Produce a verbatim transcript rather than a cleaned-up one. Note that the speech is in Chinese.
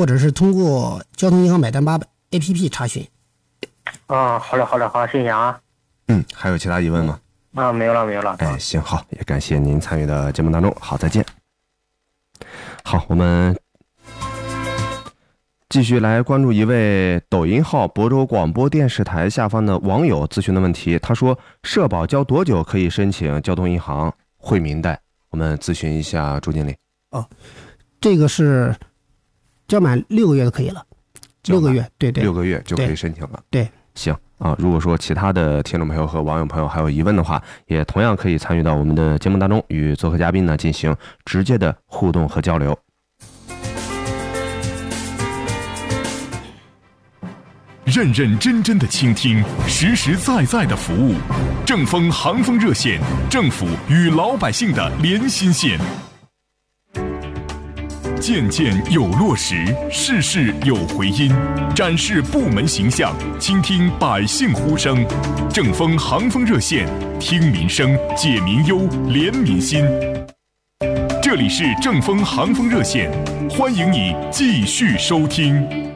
或者是通过交通银行买单吧 A P P 查询。 啊，好嘞好嘞好，谢谢啊。 嗯，还有其他疑问吗？ 啊，没有了没有了。 哎，行好，也感谢您参与的节目当中，好，再见。好，我们继续来关注一位抖音号亳州广播电视台下方的网友咨询的问题。他说，社保交多久可以申请交通银行惠民贷？我们咨询一下朱经理。 哦，这个是交满六个月就可以了。六个月，对对， 六个月就可以申请了。 对， 行啊。如果说其他的听众朋友和网友朋友还有疑问的话，也同样可以参与到我们的节目当中，与做客嘉宾呢进行直接的互动和交流。 认认真真的倾听，实实在在的服务。正风航风热线，政府与老百姓的连心线。件件有落实，事事有回音，展示部门形象，倾听百姓呼声。正风航风热线，听民生，解民忧，连民心。这里是正风航风热线，欢迎你继续收听。